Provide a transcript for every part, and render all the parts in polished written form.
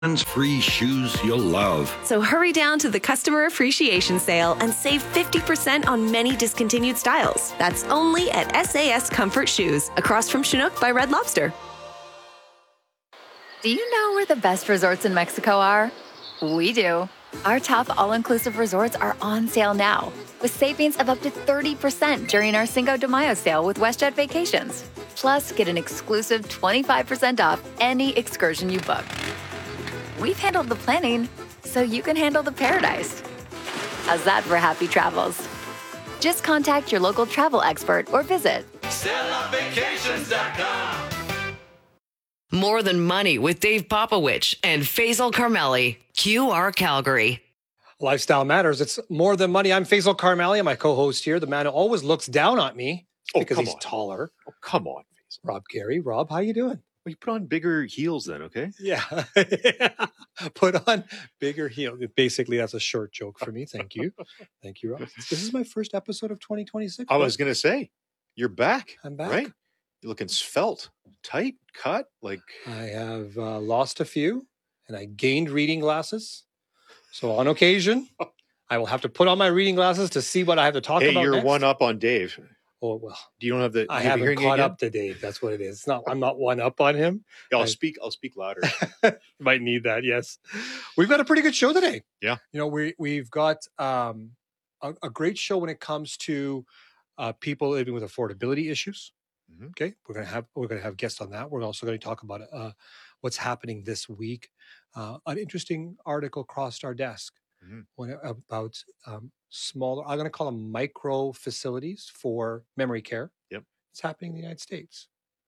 free shoes you'll love. So hurry down to the Customer Appreciation Sale and save 50% on many discontinued styles. That's only at SAS Comfort Shoes, across from Chinook by Red Lobster. Do you know where the best resorts in Mexico are? We do. Our top all-inclusive resorts are on sale now, with savings of up to 30% during our Cinco de Mayo sale with WestJet Vacations. Plus, get an exclusive 25% off any excursion you book. We've handled the planning, so you can handle the paradise. How's that for happy travels? Just contact your local travel expert or visit StellaVacations.com. More Than Money with Dave Popowich and Faisal Karmali, QR Calgary. Lifestyle Matters. It's More Than Money. I'm Faisal Karmali. I'm my co-host here. The man who always looks down on me because he's taller. Oh, come on, Faisal. Rob Gary. Rob, how you doing? Well, you put on bigger heels then, okay? Yeah. Put on bigger heels. Basically, that's a short joke for me. Thank you. Thank you, Rob. This is my first episode of 2026. I was going to say, you're back. I'm back. Right? You're looking svelte, tight, cut. Like I have lost a few and I gained reading glasses. So on occasion, I will have to put on my reading glasses to see what I have to talk about you're next. one up on Dave. Oh, well. You don't have the. I haven't caught up to Dave. That's what it is. It's not. I'm not one up on him. Yeah, I'll speak louder. Might need that. Yes, we've got a pretty good show today. Yeah, we've got a great show when it comes to people living with affordability issues. Mm-hmm. Okay, we're gonna have guests on that. We're also going to talk about what's happening this week. An interesting article crossed our desk about smaller, I'm going to call them micro facilities for memory care. Yep. It's happening in the United States.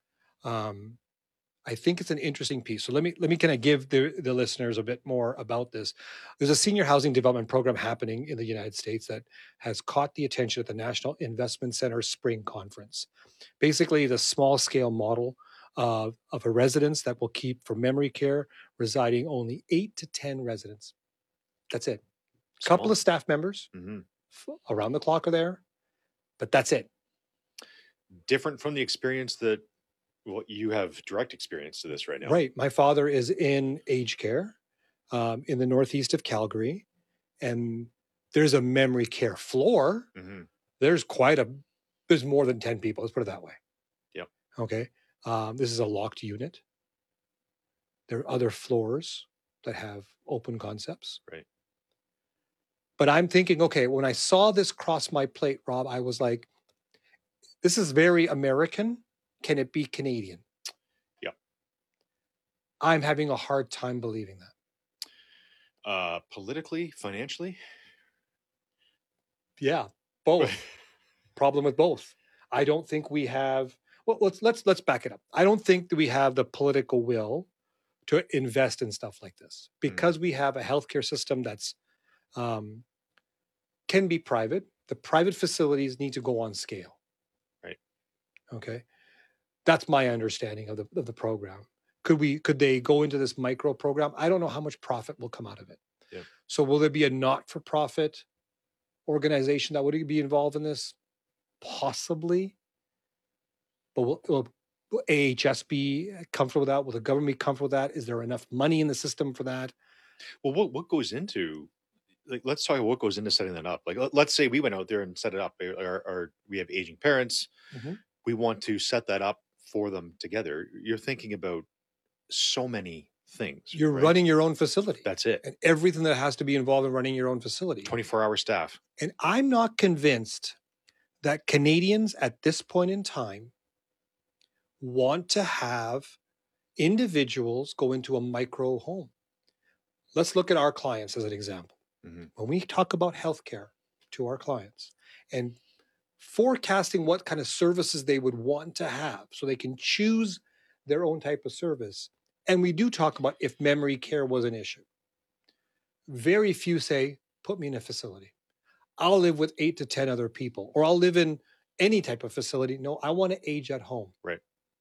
I think it's an interesting piece. So let me kind of give the listeners a bit more about this. There's a senior housing development program happening in the United States that has caught the attention at the National Investment Center Spring Conference. Basically, the small scale model of a residence that will keep for memory care residing only 8 to 10 residents. That's it. A couple of staff members around the clock are there, but that's it. Different from the experience that you have direct experience to this right now. Right. My father is in aged care in the northeast of Calgary, and there's a memory care floor. Mm-hmm. There's more than 10 people. Let's put it that way. Yep. Okay. This is a locked unit. There are other floors that have open concepts. Right. But I'm thinking, okay, when I saw this cross my plate, Rob, I was like, this is very American. Can it be Canadian? Yep. I'm having a hard time believing that. Politically, financially? Yeah, both. Problem with both. I don't think we have, well, let's back it up. I don't think that we have the political will to invest in stuff like this because we have a healthcare system that's can be private. The private facilities need to go on scale. Right. Okay. That's my understanding of the program. Could they go into this micro program? I don't know how much profit will come out of it. Yeah. So will there be a not-for-profit organization that would be involved in this? Possibly. But will AHS be comfortable with that? Will the government be comfortable with that? Is there enough money in the system for that? Well, what goes into, like, let's talk about what goes into setting that up. Like, let's say we went out there and set it up, or we have aging parents. Mm-hmm. We want to set that up for them together. You're thinking about so many things. You're running your own facility. That's it. And everything that has to be involved in running your own facility. 24-hour staff. And I'm not convinced that Canadians at this point in time want to have individuals go into a micro home. Let's look at our clients as an example. Mm-hmm. When we talk about healthcare to our clients and forecasting what kind of services they would want to have so they can choose their own type of service. And we do talk about if memory care was an issue. Very few say, put me in a facility. I'll live with 8 to 10 other people, or I'll live in any type of facility. No, I want to age at home. Right.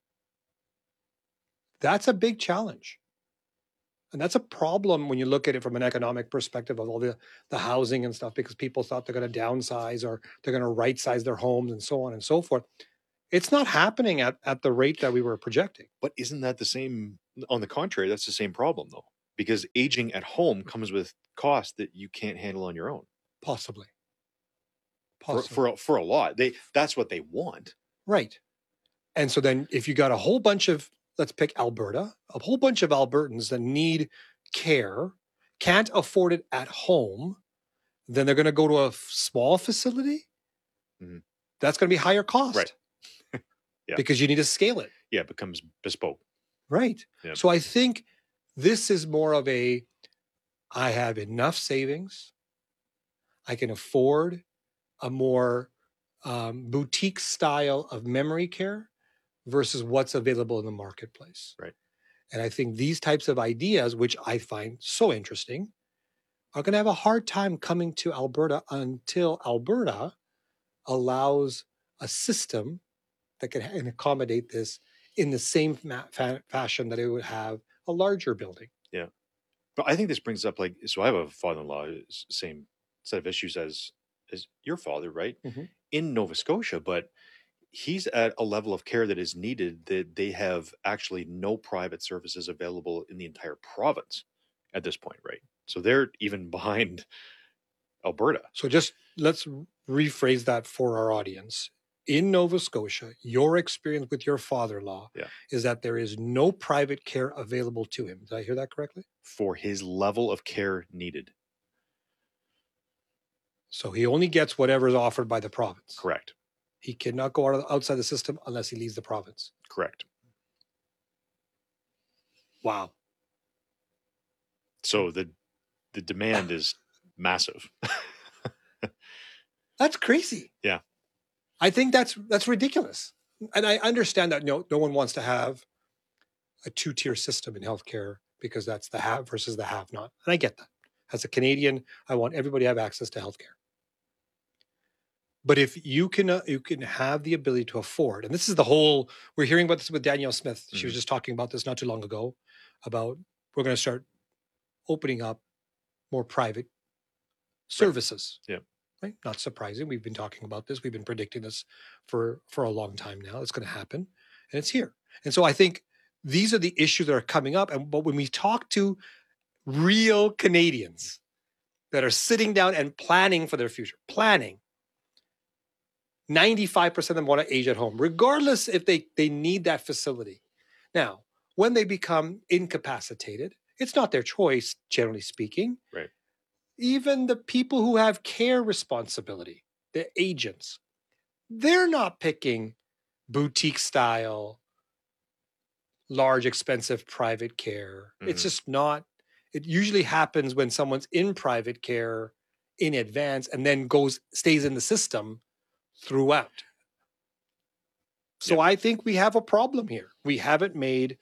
That's a big challenge. And that's a problem when you look at it from an economic perspective of all the housing and stuff, because people thought they're going to downsize or they're going to right size their homes and so on and so forth. It's not happening at the rate that we were projecting. But isn't that the same? On the contrary, that's the same problem, though. because aging at home comes with costs that you can't handle on your own. Possibly. For a lot. That's what they want. Right. And so then if you got a whole bunch of, let's pick Alberta, a whole bunch of Albertans that need care, can't afford it at home, then they're going to go to a small facility. Mm-hmm. That's going to be higher cost. Right. Yeah. Because you need to scale it. Yeah, it becomes bespoke. Right. Yeah. So I think this is more of I have enough savings. I can afford a more boutique style of memory care versus what's available in the marketplace. Right. And I think these types of ideas, which I find so interesting, are going to have a hard time coming to Alberta until Alberta allows a system that can accommodate this in the same fashion that it would have a larger building. Yeah. But I think this brings up, like, so I have a father-in-law, same set of issues as your father, right? Mm-hmm. In Nova Scotia, but he's at a level of care that is needed that they have actually no private services available in the entire province at this point, right? So they're even behind Alberta. So just let's rephrase that for our audience. In Nova Scotia, your experience with your father-in-law is that there is no private care available to him. Did I hear that correctly? For his level of care needed. So he only gets whatever is offered by the province. Correct. He cannot go outside the system unless he leaves the province. Correct. Wow. So the demand is massive. That's crazy. Yeah. I think that's ridiculous. And I understand that no one wants to have a two-tier system in healthcare because that's the have versus the have not. And I get that. As a Canadian, I want everybody to have access to healthcare. But if you can have the ability to afford, and this is the whole, we're hearing about this with Danielle Smith. She was just talking about this not too long ago, about we're going to start opening up more private services. Yeah. Right? Not surprising. We've been talking about this. We've been predicting this for a long time now. It's going to happen, and it's here. And so I think these are the issues that are coming up. But when we talk to real Canadians that are sitting down and planning for their future, 95% of them want to age at home, regardless if they need that facility. Now, when they become incapacitated, it's not their choice, generally speaking. Right. Even the people who have care responsibility, the agents, they're not picking boutique style, large, expensive private care. Mm-hmm. It's just not. It usually happens when someone's in private care in advance and then stays in the system throughout. So I think we have a problem here. We haven't made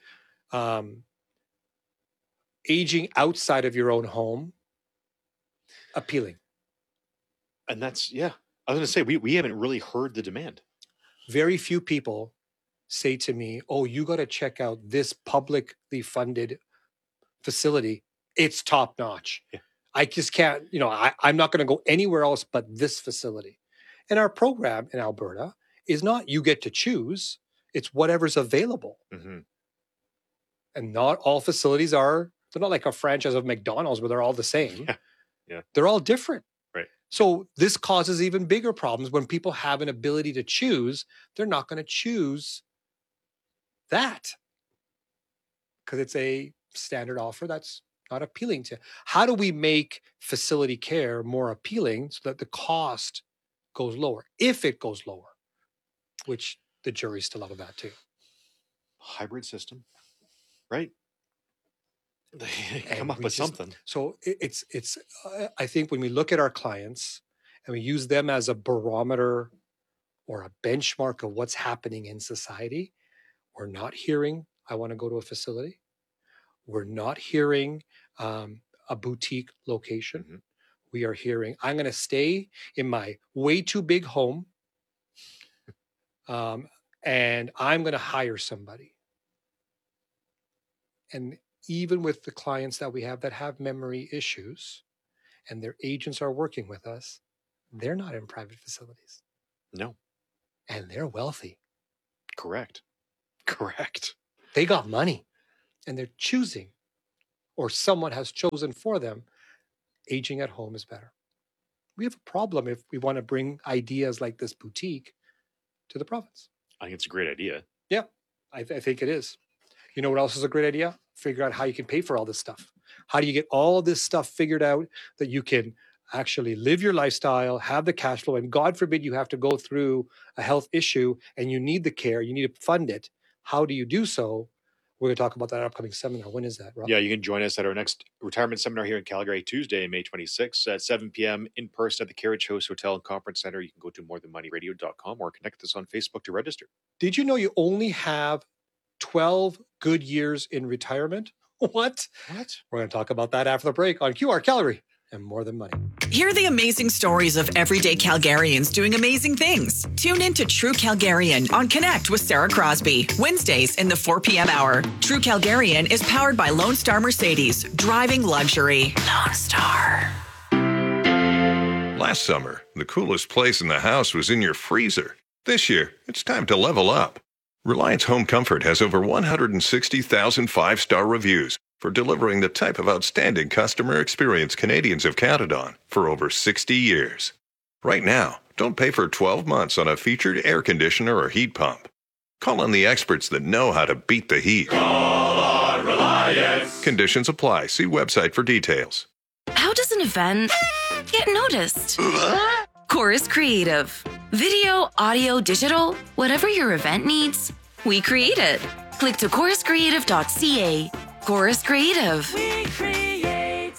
aging outside of your own home appealing. And that's, I was going to say, we haven't really heard the demand. Very few people say to me, oh, you got to check out this publicly funded facility. It's top notch. Yeah. I just can't, I'm not going to go anywhere else but this facility. And our program in Alberta is not you get to choose. It's whatever's available. Mm-hmm. And not all facilities they're not like a franchise of McDonald's where they're all the same. Yeah. They're all different. Right. So this causes even bigger problems when people have an ability to choose. They're not going to choose that because it's a standard offer that's not appealing to. How do we make facility care more appealing so that the cost goes lower, if it goes lower, which the jury's still out of that too. Hybrid system, right? They come up with something. So it's. I think when we look at our clients and we use them as a barometer or a benchmark of what's happening in society, we're not hearing, I want to go to a facility. We're not hearing a boutique location. Mm-hmm. We are hearing, I'm going to stay in my way too big home and I'm going to hire somebody. And even with the clients that we have that have memory issues and their agents are working with us, they're not in private facilities. No. And they're wealthy. Correct. They got money and they're choosing or someone has chosen for them, aging at home is better. We have a problem if we want to bring ideas like this boutique to the province. I think it's a great idea. Yeah, I think it is. You know what else is a great idea? Figure out how you can pay for all this stuff. How do you get all this stuff figured out that you can actually live your lifestyle, have the cash flow, and God forbid you have to go through a health issue and you need the care, you need to fund it. How do you do so? We're going to talk about that upcoming seminar. When is that, Rob? Yeah, you can join us at our next retirement seminar here in Calgary, Tuesday, May 26th at 7 p.m. in person at the Carriage House Hotel and Conference Center. You can go to morethanmoneyradio.com or connect us on Facebook to register. Did you know you only have 12 good years in retirement? What? We're going to talk about that after the break on QR Calgary and More Than Money. Hear the amazing stories of everyday Calgarians doing amazing things. Tune in to True Calgarian on Connect with Sarah Crosby, Wednesdays in the 4 p.m. hour. True Calgarian is powered by Lone Star Mercedes, driving luxury. Lone Star. Last summer, the coolest place in the house was in your freezer. This year, it's time to level up. Reliance Home Comfort has over 160,000 five-star reviews for delivering the type of outstanding customer experience Canadians have counted on for over 60 years. Right now, don't pay for 12 months on a featured air conditioner or heat pump. Call on the experts that know how to beat the heat. Call on Reliance. Conditions apply. See website for details. How does an event get noticed? Chorus Creative. Video, audio, digital, whatever your event needs, we create it. Click to choruscreative.ca. Chorus Creative. We create.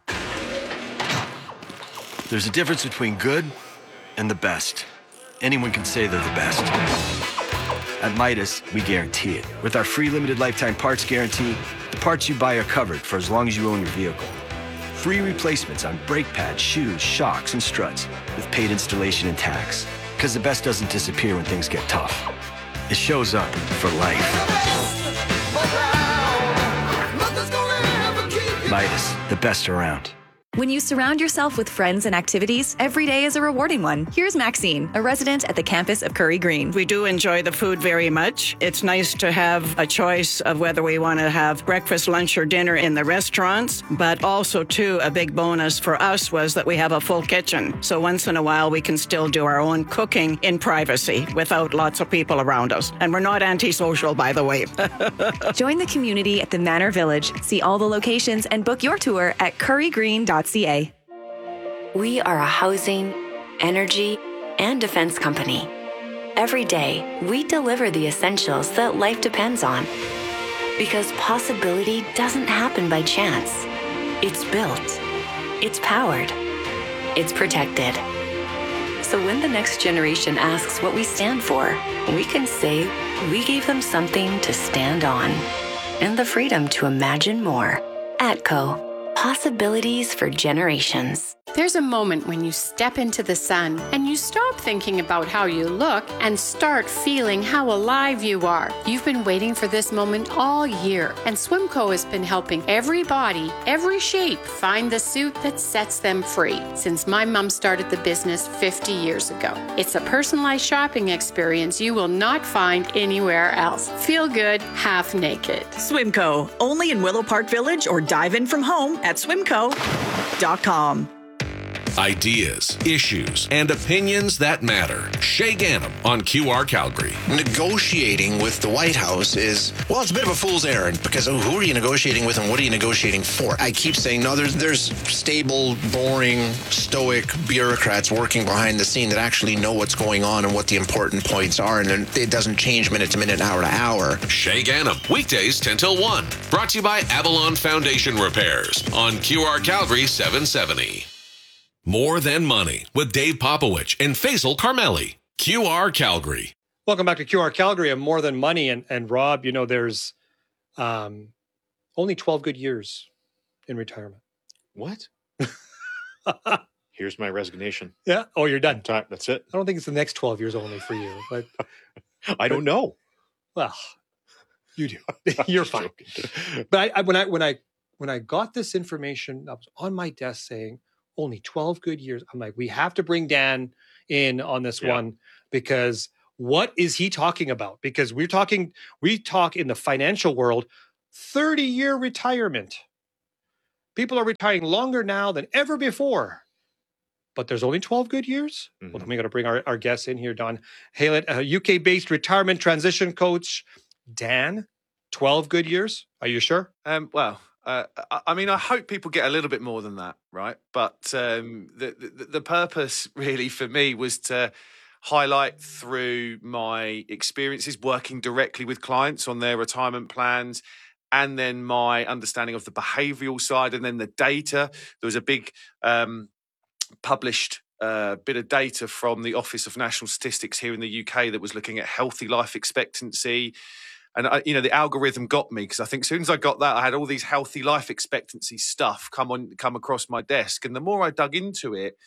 There's a difference between good and the best. Anyone can say they're the best. At Midas, we guarantee it. With our free limited lifetime parts guarantee, the parts you buy are covered for as long as you own your vehicle. Free replacements on brake pads, shoes, shocks, and struts with paid installation and tax. Because the best doesn't disappear when things get tough. It shows up for life. Midas, the best around. When you surround yourself with friends and activities, every day is a rewarding one. Here's Maxine, a resident at the campus of Curry Green. We do enjoy the food very much. It's nice to have a choice of whether we want to have breakfast, lunch, or dinner in the restaurants, but also, too, a big bonus for us was that we have a full kitchen. So once in a while, we can still do our own cooking in privacy without lots of people around us. And we're not antisocial, by the way. Join the community at the Manor Village. See all the locations and book your tour at currygreen.ca. We are a housing, energy, and defense company. Every day, we deliver the essentials that life depends on. Because possibility doesn't happen by chance. It's built. It's powered. It's protected. So when the next generation asks what we stand for, we can say we gave them something to stand on. And the freedom to imagine more. ATCO. Possibilities for generations. There's a moment when you step into the sun and you stop thinking about how you look and start feeling how alive you are. You've been waiting for this moment all year, and Swimco has been helping every body, every shape find the suit that sets them free since my mom started the business 50 years ago. It's a personalized shopping experience you will not find anywhere else. Feel good, half naked. Swimco, only in Willow Park Village or dive in from home at swimco.com. Ideas, issues, and opinions that matter. Shay Ganem on QR Calgary. Negotiating with the White House is, well, it's a bit of a fool's errand because who are you negotiating with and what are you negotiating for? I keep saying, no, there's stable, boring, stoic bureaucrats working behind the scene that actually know what's going on and what the important points are, and it doesn't change minute to minute, hour to hour. Shay Ganem, weekdays 10 till 1. Brought to you by Avalon Foundation Repairs on QR Calgary 770. More Than Money with Dave Popowich and Faisal Carmelli. QR Calgary. Welcome back to QR Calgary and More Than Money. And Rob, you know, there's only 12 good years in retirement. What? Here's my resignation. Yeah. Oh, you're done. That's it. I don't think it's the next 12 years only for you, but I don't know. Well, you do. You're fine. But when I got this information, that was on my desk saying only 12 good years. I'm like, we have to bring Dan in on this one because what is he talking about? Because we talk in the financial world, 30-year retirement. People are retiring longer now than ever before. But there's only 12 good years? Well, then we got to bring our guests in here, Don Haylett, a UK-based retirement transition coach. Dan, 12 good years? Are you sure? I mean, I hope people get a little bit more than that, right? But the purpose really for me was to highlight through my experiences working directly with clients on their retirement plans, and then my understanding of the behavioural side, and then the data. There was a big published bit of data from the Office of National Statistics here in the UK that was looking at healthy life expectancy. And, the algorithm got me, because I think as soon as I got that, I had all these healthy life expectancy stuff come across my desk. And the more I dug into it,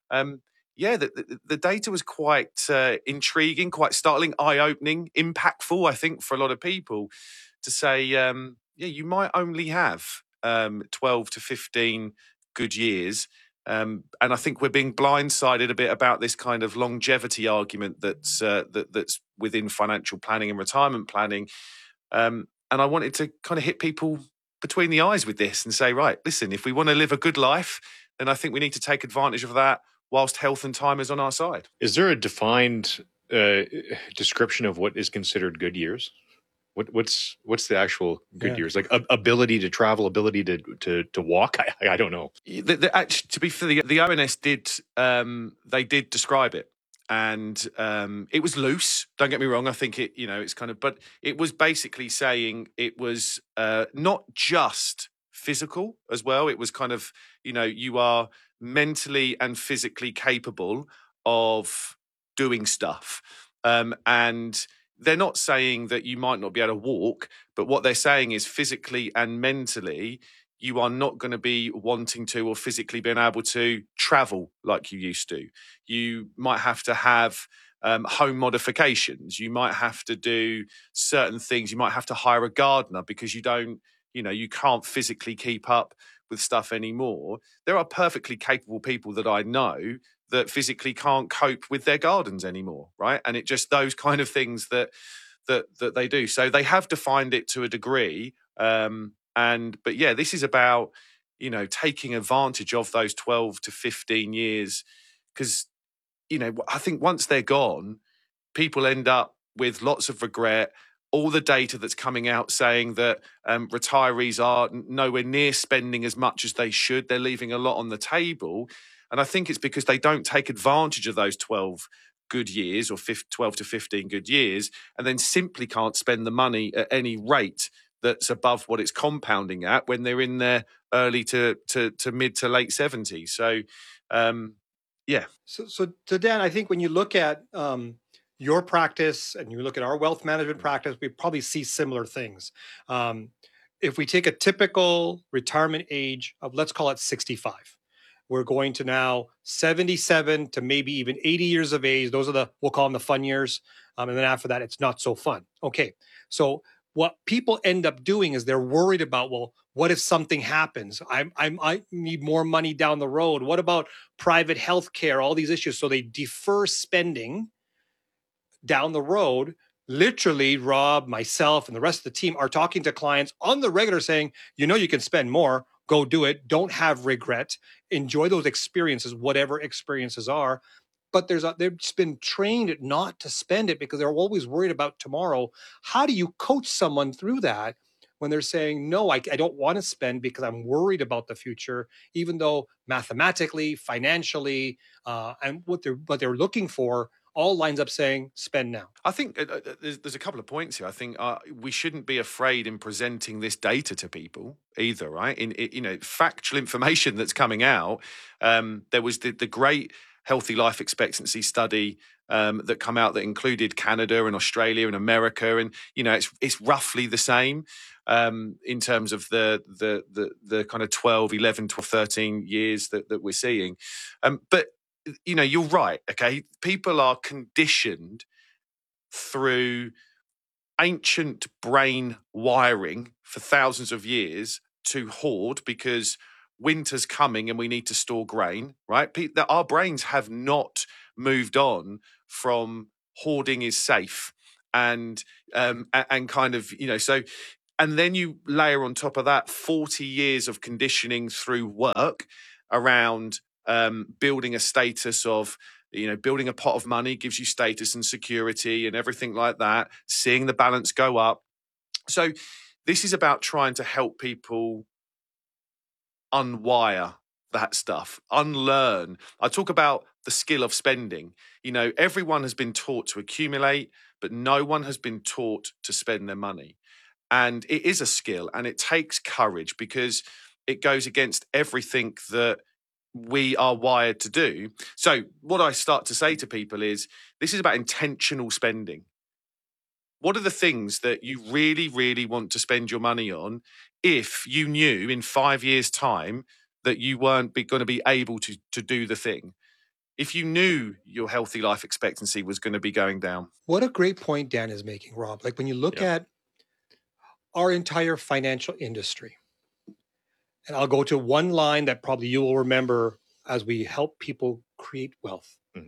the data was quite intriguing, quite startling, eye-opening, impactful, I think, for a lot of people to say, you might only have 12 to 15 good years. And I think we're being blindsided a bit about this kind of longevity argument that's within financial planning and retirement planning. And I wanted to kind of hit people between the eyes with this and say, right, listen, if we want to live a good life, then I think we need to take advantage of that whilst health and time is on our side. Is there a defined description of what is considered good years? What's the actual good years? Like ability to travel, ability to walk? I don't know. To be fair, the ONS did describe it, and it was loose. Don't get me wrong. I think it's kind of, but it was basically saying it was not just physical as well. It was kind of, you are mentally and physically capable of doing stuff, and they're not saying that you might not be able to walk, but what they're saying is physically and mentally, you are not going to be wanting to or physically being able to travel like you used to. You might have to have home modifications. You might have to do certain things. You might have to hire a gardener because you can't physically keep up with stuff anymore. There are perfectly capable people that I know that physically can't cope with their gardens anymore, right? And it just those kind of things that they do. So they have defined it to a degree. But this is about, taking advantage of those 12 to 15 years. Because, I think once they're gone, people end up with lots of regret. All the data that's coming out saying that retirees are nowhere near spending as much as they should. They're leaving a lot on the table. And I think it's because they don't take advantage of those 12 good years or 12 to 15 good years, and then simply can't spend the money at any rate that's above what it's compounding at when they're in their early to mid to late 70s. So, So Dan, I think when you look at your practice and you look at our wealth management practice, we probably see similar things. If we take a typical retirement age of, let's call it 65, we're going to now 77 to maybe even 80 years of age. Those are we'll call them the fun years. And then after that, it's not so fun. Okay. So what people end up doing is they're worried about, well, what if something happens? I need more money down the road. What about private health care? All these issues. So they defer spending down the road. Literally, Rob, myself, and the rest of the team are talking to clients on the regular saying, you can spend more. Go do it. Don't have regret. Enjoy those experiences, whatever experiences are. But they've just been trained not to spend it because they're always worried about tomorrow. How do you coach someone through that when they're saying, no, I don't want to spend because I'm worried about the future, even though mathematically, financially, and what they're looking for all lines up saying spend now? I think there's a couple of points here. I think we shouldn't be afraid in presenting this data to people either, right? Factual information that's coming out. There was the great healthy life expectancy study that come out that included Canada and Australia and America, and it's roughly the same in terms of the kind of 12, 11, 12, 13 years that we're seeing. But you're right, okay? People are conditioned through ancient brain wiring for thousands of years to hoard because winter's coming and we need to store grain, right? Our brains have not moved on from hoarding is safe and kind of, so And then you layer on top of that 40 years of conditioning through work around building a status of, building a pot of money gives you status and security and everything like that, seeing the balance go up. So this is about trying to help people unwire that stuff, unlearn. I talk about the skill of spending. Everyone has been taught to accumulate, but no one has been taught to spend their money. And it is a skill, and it takes courage because it goes against everything that we are wired to do. So what I start to say to people is, this is about intentional spending. What are the things that you really, really want to spend your money on if you knew in 5 years' time that you weren't going to be able to do the thing? If you knew your healthy life expectancy was going to be going down. What a great point Dan is making, Rob. Like when you look at our entire financial industry, and I'll go to one line that probably you will remember as we help people create wealth. Mm-hmm.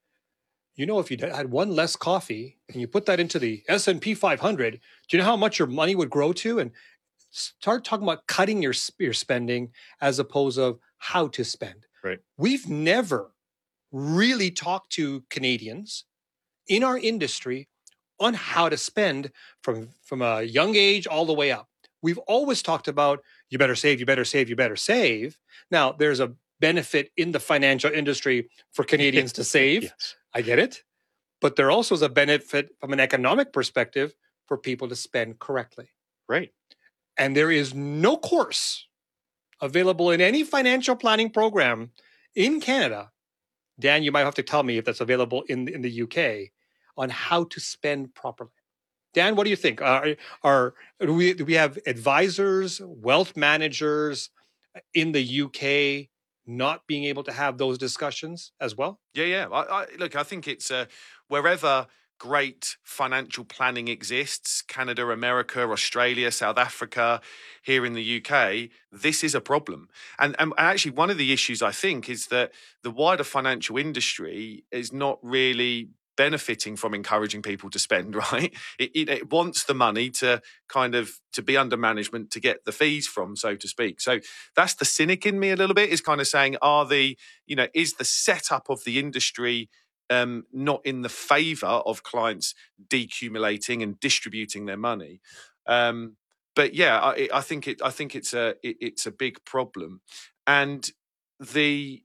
If you had one less coffee and you put that into the S&P 500, do you know how much your money would grow to? And start talking about cutting your spending as opposed to how to spend. Right. We've never really talked to Canadians in our industry on how to spend from a young age all the way up. We've always talked about you better save, you better save, you better save. Now, there's a benefit in the financial industry for Canadians to save. Yes. I get it. But there also is a benefit from an economic perspective for people to spend correctly. Right. And there is no course available in any financial planning program in Canada. Dan, you might have to tell me if that's available in the UK on how to spend properly. Dan, what do you think? Do we have advisors, wealth managers in the UK not being able to have those discussions as well? Yeah. Look, I think it's wherever great financial planning exists, Canada, America, Australia, South Africa, here in the UK, this is a problem. And actually, one of the issues, I think, is that the wider financial industry is not really benefiting from encouraging people to spend, right? It wants the money to be under management to get the fees from, so to speak. So that's the cynic in me a little bit, is kind of saying, is the setup of the industry not in the favor of clients decumulating and distributing their money? But yeah, I think it's a big problem, and the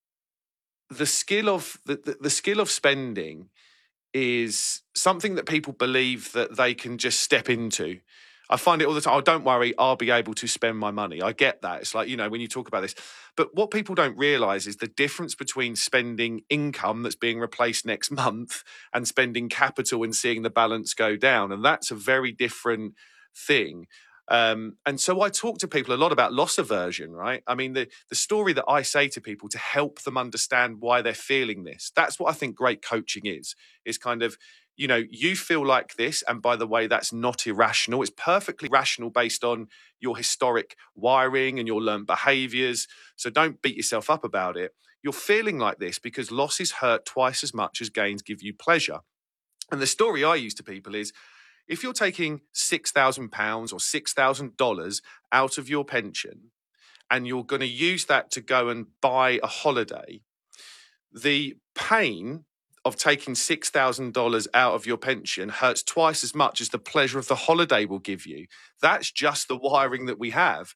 skill of spending is something that people believe that they can just step into. I find it all the time. Oh, don't worry, I'll be able to spend my money. I get that. It's like, when you talk about this. But what people don't realize is the difference between spending income that's being replaced next month and spending capital and seeing the balance go down. And that's a very different thing. And so I talk to people a lot about loss aversion, right? I mean, the story that I say to people to help them understand why they're feeling this, that's what I think great coaching is kind of, you feel like this. And by the way, that's not irrational. It's perfectly rational based on your historic wiring and your learned behaviors. So don't beat yourself up about it. You're feeling like this because losses hurt twice as much as gains give you pleasure. And the story I use to people is, if you're taking £6,000 or $6,000 out of your pension and you're going to use that to go and buy a holiday, the pain of taking $6,000 out of your pension hurts twice as much as the pleasure of the holiday will give you. That's just the wiring that we have.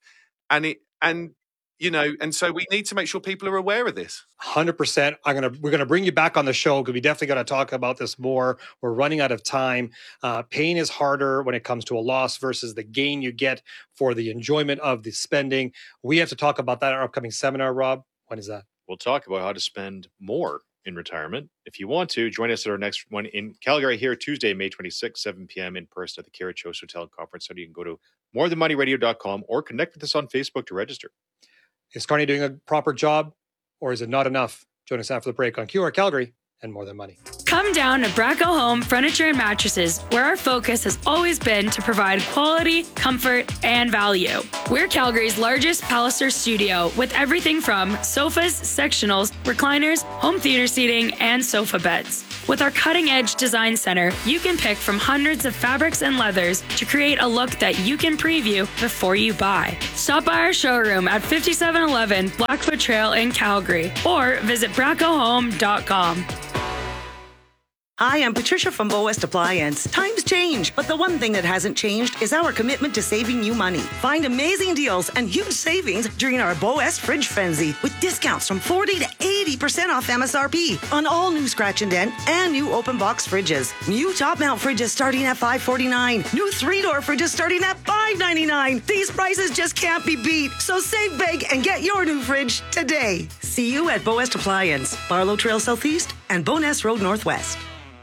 And so we need to make sure people are aware of this. 100%. We're gonna bring you back on the show because we definitely got to talk about this more. We're running out of time. Pain is harder when it comes to a loss versus the gain you get for the enjoyment of the spending. We have to talk about that at our upcoming seminar, Rob. When is that? We'll talk about how to spend more in retirement. If you want to, join us at our next one in Calgary here, Tuesday, May 26th, 7 p.m. in person at the Carriage House Hotel and Conference Center. You can go to morethanmoneyradio.com or connect with us on Facebook to register. Is Carney doing a proper job, or is it not enough? Join us after the break on QR Calgary and More Than Money. Come down to Bracco Home Furniture and Mattresses, where our focus has always been to provide quality, comfort, and value. We're Calgary's largest Palliser studio with everything from sofas, sectionals, recliners, home theater seating, and sofa beds. With our cutting-edge design center, you can pick from hundreds of fabrics and leathers to create a look that you can preview before you buy. Stop by our showroom at 5711 Blackfoot Trail in Calgary or visit braccohome.com. Hi, I'm Patricia from Bow West Appliance. Times change, but the one thing that hasn't changed is our commitment to saving you money. Find amazing deals and huge savings during our Bow West Fridge Frenzy with discounts from 40 to 80% off MSRP on all new scratch and dent and new open box fridges. New top mount fridges starting at $549. New 3-door fridges starting at $599. These prices just can't be beat. So save big and get your new fridge today. See you at Bow West Appliance, Barlow Trail Southeast and Boness Road Northwest.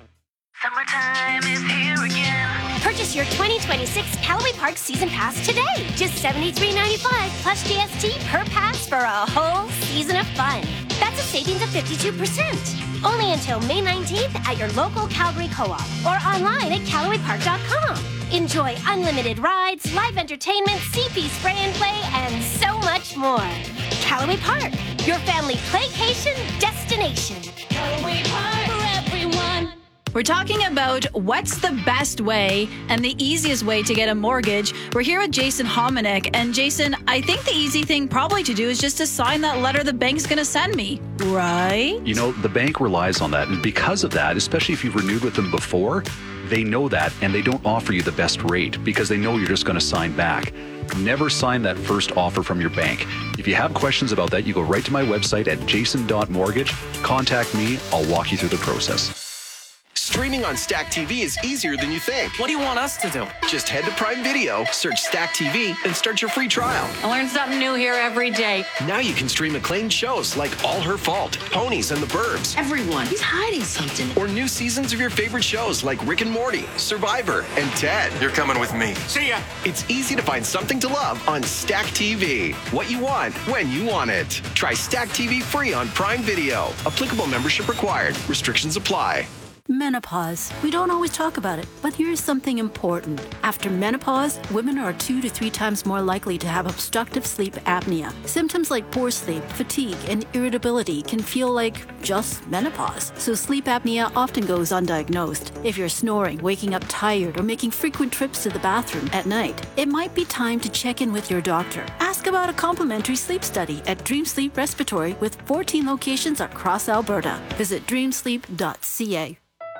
Summertime is here again. Purchase your 2026 Callaway Park Season Pass today. Just $73.95 plus GST per pass for a whole season of fun. That's a savings of 52%. Only until May 19th at your local Calgary Co-op or online at CallawayPark.com. Enjoy unlimited rides, live entertainment, CP spray and play, and so much more. Callaway Park, your family playcation destination. Callaway Park for everyone. We're talking about what's the best way and the easiest way to get a mortgage. We're here with Jason Hominick. And Jason, I think the easy thing probably to do is just to sign that letter the bank's going to send me, right? You know, the bank relies on that. And because of that, especially if you've renewed with them before, they know that and they don't offer you the best rate because they know you're just going to sign back. Never sign that first offer from your bank. If you have questions about that, you go right to my website at jason.mortgage. Contact me. I'll walk you through the process. Streaming on Stack TV is easier than you think. What do you want us to do? Just head to Prime Video, search Stack TV, and start your free trial. I learn something new here every day. Now you can stream acclaimed shows like All Her Fault, Ponies, and The Burbs. Everyone, he's hiding something. Or new seasons of your favorite shows like Rick and Morty, Survivor, and Ted. You're coming with me. See ya. It's easy to find something to love on Stack TV. What you want, when you want it. Try Stack TV free on Prime Video. Applicable membership required. Restrictions apply. Menopause. We don't always talk about it, but here's something important. After menopause, women are 2 to 3 times more likely to have obstructive sleep apnea. Symptoms like poor sleep, fatigue, and irritability can feel like just menopause. So sleep apnea often goes undiagnosed. If you're snoring, waking up tired, or making frequent trips to the bathroom at night, it might be time to check in with your doctor. Ask about a complimentary sleep study at Dream Sleep Respiratory with 14 locations across Alberta. Visit dreamsleep.ca.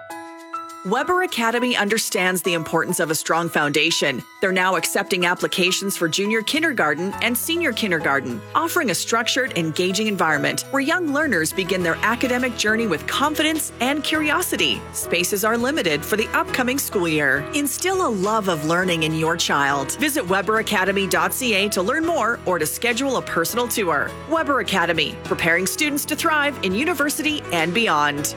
Weber Academy understands the importance of a strong foundation. They're now accepting applications for junior kindergarten and senior kindergarten, offering a structured, engaging environment where young learners begin their academic journey with confidence and curiosity. Spaces are limited for the upcoming school year. Instill a love of learning in your child. Visit weberacademy.ca to learn more or to schedule a personal tour. Weber Academy, preparing students to thrive in university and beyond.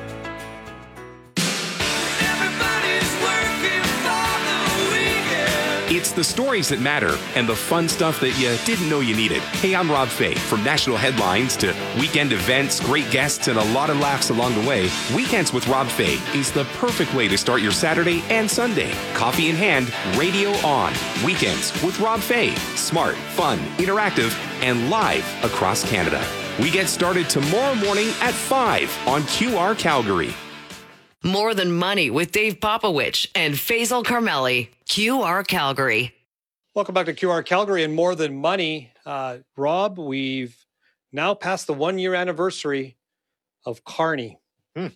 It's the stories that matter and the fun stuff that you didn't know you needed. Hey, I'm Rob Fay. From national headlines to weekend events, great guests, and a lot of laughs along the way, Weekends with Rob Fay is the perfect way to start your Saturday and Sunday. Coffee in hand, radio on. Weekends with Rob Fay. Smart, fun, interactive, and live across Canada. We get started tomorrow morning at 5 on QR Calgary. More Than Money with Dave Popowich and Faisal Carmeli. QR Calgary. Welcome back to QR Calgary and More Than Money. Rob, we've now passed the 1-year anniversary of Carney. Okay,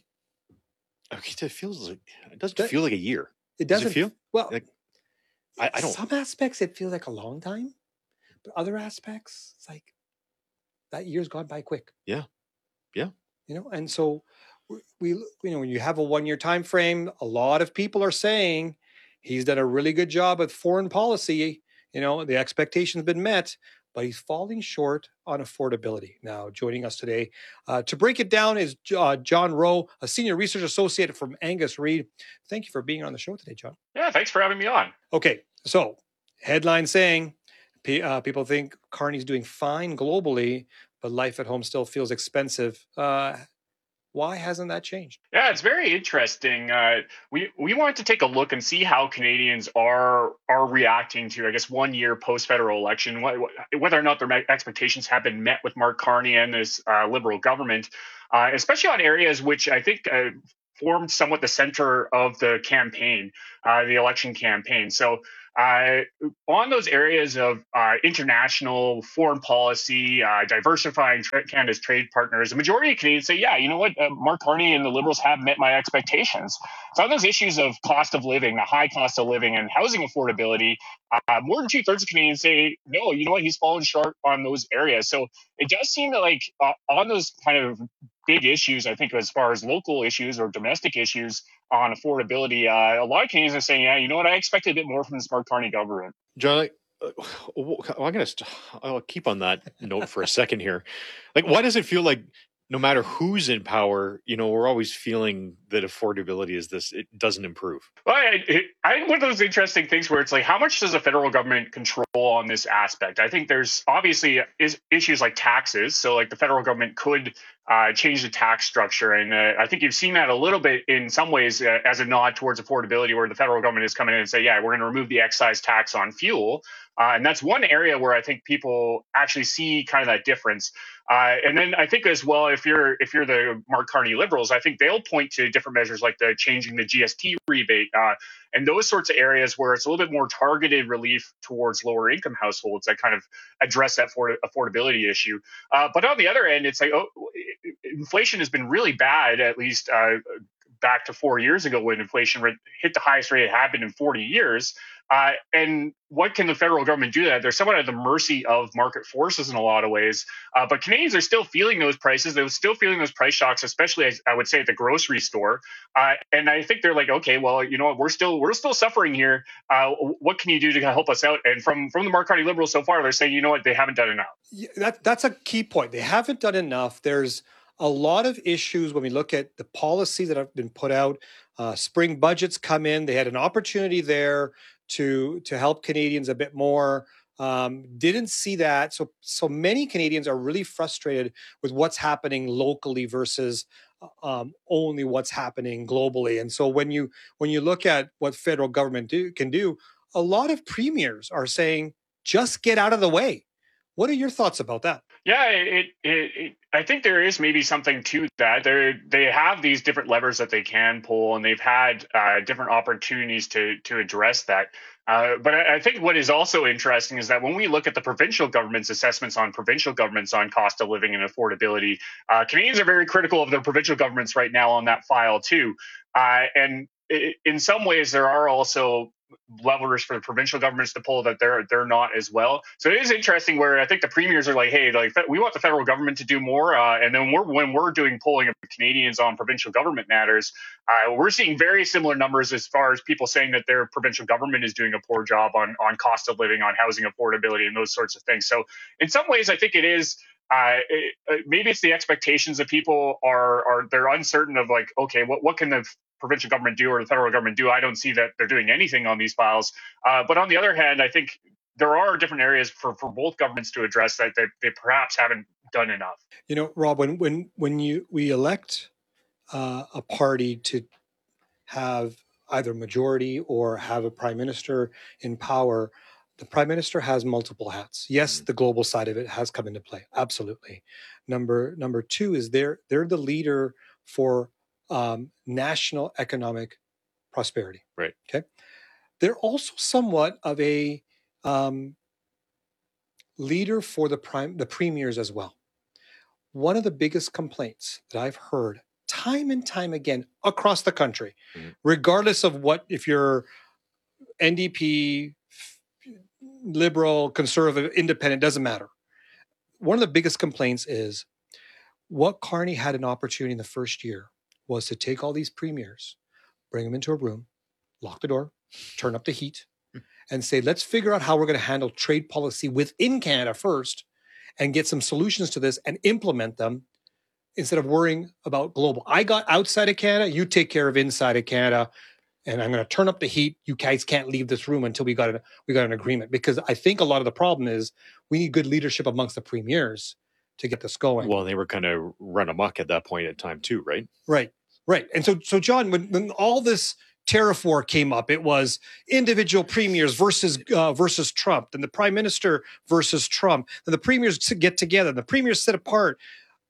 it doesn't feel like a year. It doesn't Does it feel well. like, I don't. Some aspects it feels like a long time, but other aspects it's like that year's gone by quick. Yeah. And so we when you have a 1-year time frame, a lot of people are saying he's done a really good job with foreign policy. The expectation's been met, but he's falling short on affordability. Now, joining us today to break it down is John Rowe, a senior research associate from Angus Reid. Thank you for being on the show today, John. Yeah, thanks for having me on. Okay, so headline saying people think Carney's doing fine globally, but life at home still feels expensive. Why hasn't that changed? Yeah, it's very interesting. We wanted to take a look and see how Canadians are reacting to, I guess, 1 year post-federal election, whether or not their expectations have been met with Mark Carney and this Liberal government, especially on areas which I think formed somewhat the center of the campaign, the election campaign. So on those areas of international foreign policy, diversifying Canada's trade partners, the majority of Canadians say, yeah, you know what, Mark Carney and the Liberals have met my expectations. So on those issues of cost of living, the high cost of living and housing affordability, more than 2/3 of Canadians say, no, you know what, he's fallen short on those areas. So it does seem that like on those kind of big issues, I think as far as local issues or domestic issues on affordability, a lot of Canadians are saying, yeah, you know what, I expected a bit more from the Mark Carney government. John, I'll keep on that note for a second here. Like, why does it feel like no matter who's in power, you know, we're always feeling that affordability it doesn't improve? Well, I think one of those interesting things where it's like, how much does the federal government control on this aspect? I think there's obviously issues like taxes. So like the federal government could change the tax structure. And I think you've seen that a little bit in some ways as a nod towards affordability, where the federal government is coming in and say, yeah, we're going to remove the excise tax on fuel. And that's one area where I think people actually see kind of that difference. And then I think as well, if you're the Mark Carney Liberals, I think they'll point to different measures like the changing the GST rebate and those sorts of areas where it's a little bit more targeted relief towards lower income households that kind of address that affordability issue. But on the other end, it's like, inflation has been really bad, at least back to 4 years ago when inflation hit the highest rate it had been in 40 years. And what can the federal government do that? They're somewhat at the mercy of market forces in a lot of ways. But Canadians are still feeling those prices. They're still feeling those price shocks, especially, I would say, at the grocery store. And I think they're like, okay, well, you know what, we're still suffering here. What can you do to help us out? And from the Mark Carney Liberals so far, they're saying, you know what, they haven't done enough. Yeah, that's a key point. They haven't done enough. There's a lot of issues when we look at the policies that have been put out. Spring budgets come in. They had an opportunity there to help Canadians a bit more. Didn't see that. So many Canadians are really frustrated with what's happening locally versus only what's happening globally. And so when you look at what federal government can do, a lot of premiers are saying, just get out of the way. What are your thoughts about that? Yeah, I think there is maybe something to that. They have these different levers that they can pull, and they've had different opportunities to address that. But I think what is also interesting is that when we look at the provincial government's assessments on provincial governments on cost of living and affordability, Canadians are very critical of their provincial governments right now on that file too. And in some ways, there are also levers for the provincial governments to pull that they're not as well. So it is interesting where I think the premiers are like, hey, like we want the federal government to do more. And then when we're doing polling of Canadians on provincial government matters, we're seeing very similar numbers as far as people saying that their provincial government is doing a poor job on cost of living, on housing affordability, and those sorts of things. So in some ways, I think it is. Maybe it's the expectations that people they're uncertain of, like, okay, what can the provincial government do or the federal government do? I don't see that they're doing anything on these files. But on the other hand, I think there are different areas for both governments to address that they perhaps haven't done enough. You know, Rob, when we elect a party to have either majority or have a prime minister in power, the prime minister has multiple hats. Yes, the global side of it has come into play. Absolutely. Number two is they're the leader for national economic prosperity. Right. Okay. They're also somewhat of a leader for the premiers as well. One of the biggest complaints that I've heard time and time again across the country, regardless of if you're NDP, Liberal, Conservative, Independent, doesn't matter. One of the biggest complaints is what Carney had an opportunity in the first year was to take all these premiers, bring them into a room, lock the door, turn up the heat, and say, let's figure out how we're going to handle trade policy within Canada first and get some solutions to this and implement them instead of worrying about global. I got outside of Canada, you take care of inside of Canada, and I'm going to turn up the heat. You guys can't leave this room until we got an agreement. Because I think a lot of the problem is we need good leadership amongst the premiers to get this going. Well, they were kind of run amok at that point in time too, right? Right. And so John, when all this tariff war came up, it was individual premiers versus Trump, and the prime minister versus Trump, and the premiers get together, the premiers sit apart.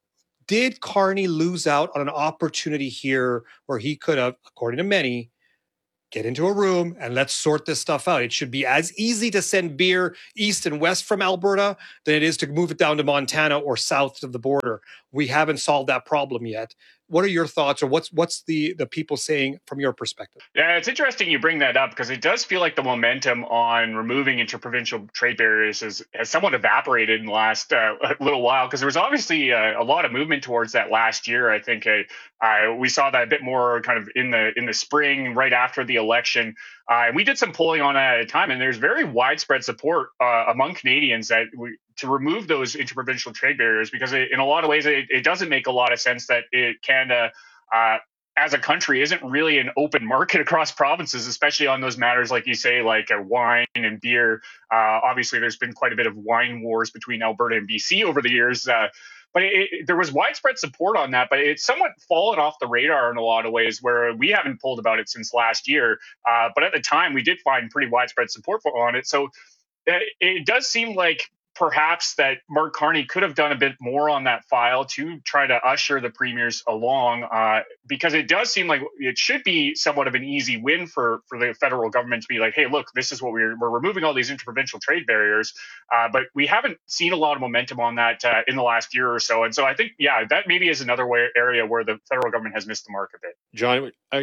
Did Carney lose out on an opportunity here where he could have, according to many, get into a room and let's sort this stuff out? It should be as easy to send beer east and west from Alberta than it is to move it down to Montana or south of the border. We haven't solved that problem yet. What are your thoughts, or what's the people saying from your perspective? Yeah, it's interesting you bring that up because it does feel like the momentum on removing interprovincial trade barriers has somewhat evaporated in the last little while, because there was obviously a lot of movement towards that last year. I think we saw that a bit more kind of in the spring, right after the election. And we did some polling on that at a time, and there's very widespread support among Canadians to remove those interprovincial trade barriers, because in a lot of ways it doesn't make a lot of sense that Canada as a country isn't really an open market across provinces, especially on those matters like you say, like wine and beer. Obviously, there's been quite a bit of wine wars between Alberta and BC over the years. But there was widespread support on that, but it's somewhat fallen off the radar in a lot of ways, where we haven't pulled about it since last year. But at the time, we did find pretty widespread support on it. So it does seem like perhaps that Mark Carney could have done a bit more on that file to try to usher the premiers along, because it does seem like it should be somewhat of an easy win for the federal government to be like, hey, look, this is what we're removing all these interprovincial trade barriers. But we haven't seen a lot of momentum on that in the last year or so. And so I think, that maybe is another area where the federal government has missed the mark a bit. John, I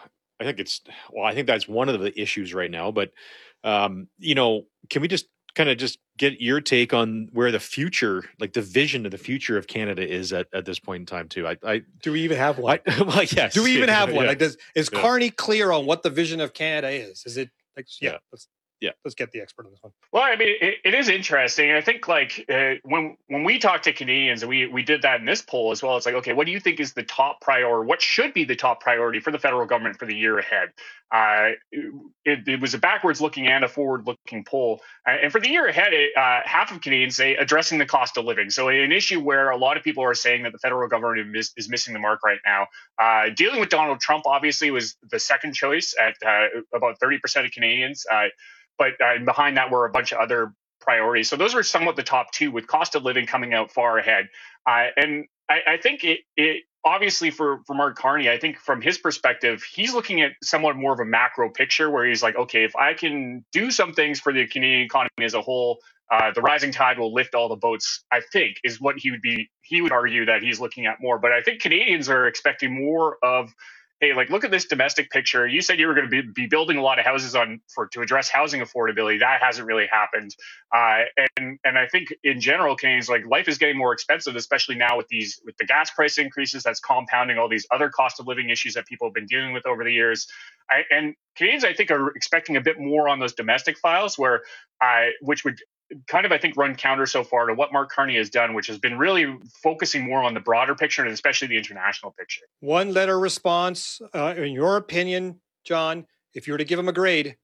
think that's one of the issues right now. But, can we just get your take on where the future, like the vision of the future of Canada is at this point in time too? Do we even have one? Well, yes. Do we even have one? Yeah. Like, is Carney clear on what the vision of Canada is? Is it like, let's get the expert on this one. Well, I mean, it is interesting. I think when we talk to Canadians, and we did that in this poll as well, it's like, okay, what do you think is the top priority? What should be the top priority for the federal government for the year ahead? It was a backwards looking and a forward looking poll. And for the year ahead, half of Canadians say addressing the cost of living. So an issue where a lot of people are saying that the federal government is missing the mark right now. Dealing with Donald Trump obviously was the second choice at about 30% of Canadians. But behind that were a bunch of other priorities. So those were somewhat the top two, with cost of living coming out far ahead. And I think it obviously for Mark Carney, I think from his perspective, he's looking at somewhat more of a macro picture where he's like, okay, if I can do some things for the Canadian economy as a whole, the rising tide will lift all the boats, I think, is what he would argue that he's looking at more. But I think Canadians are expecting more of, hey, look at this domestic picture. You said you were going to be building a lot of houses to address housing affordability. That hasn't really happened. And I think in general, Canadians, life is getting more expensive, especially now with the gas price increases. That's compounding all these other cost of living issues that people have been dealing with over the years. And Canadians, I think, are expecting a bit more on those domestic files, which would kind of, I think, run counter so far to what Mark Carney has done, which has been really focusing more on the broader picture and especially the international picture. One letter response, in your opinion, John, if you were to give him a grade,